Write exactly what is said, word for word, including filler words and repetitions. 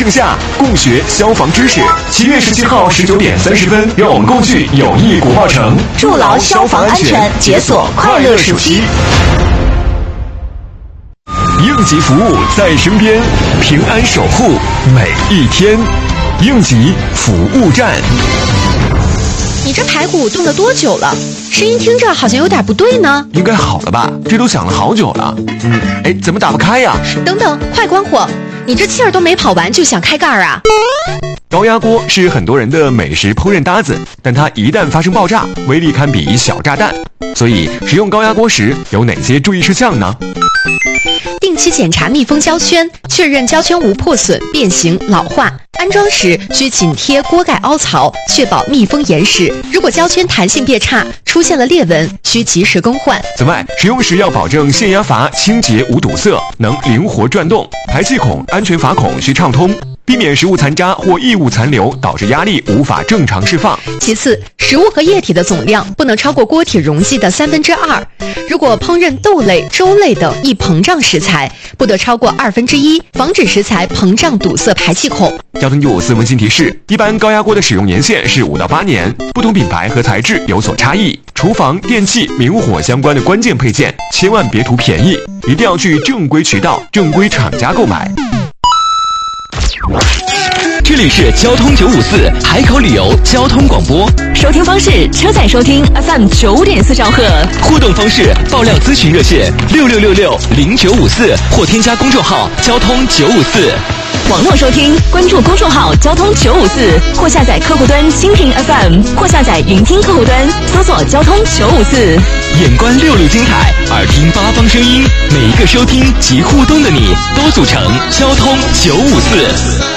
盛夏，共学消防知识。七月十七号十九点三十分，让我们共聚友谊古堡城， 筑牢消防安全，解锁快乐暑期。 应急服务在身边，平安守护每一天。应急服务站。 你这排骨冻了多久了？声音听着好像有点不对呢。 应该好了吧？这都想了好久了。嗯，哎，怎么打不开呀？ 等等，快关火！你这气儿都没跑完就想开盖儿啊？ 高压锅是很多人的美食烹饪搭子，但它一旦发生爆炸，威力堪比小炸弹。所以使用高压锅时有哪些注意事项呢？ 定期检查密封胶圈，确认胶圈无破损、变形、老化。安装时需紧贴锅盖凹槽，确保密封严实。如果胶圈弹性变差，出现了裂纹，需及时更换。 此外，使用时要保证限压阀清洁无堵塞，能灵活转动；排气孔、安全阀孔需畅通，避免食物残渣或异物残留导致压力无法正常释放。 其次，食物和液体的总量不能超过锅体容积的三分之二。如果烹饪豆类、粥类等易膨胀食材，不得超过二分之一，防止食材膨胀堵塞排气孔。 交通九五四温馨提示：一般高压锅的使用年限是五到八年，不同品牌和材质有所差异。厨房、电器、明火相关的关键配件，千万别图便宜，一定要去正规渠道、正规厂家购买。 这里是交通九五四海口旅游交通广播， 收听方式：车载收听 F M 九点四兆赫， 互动方式：爆料咨询热线六六六六零九五四或添加公众号交通九五四。 网络收听，关注公众号交通九五四，或下载客户端蜻蜓 F M， 或下载云听客户端，搜索交通九五四。 眼观六路精彩，耳听八方声音，每一个收听及互动的你，都组成交通九五四。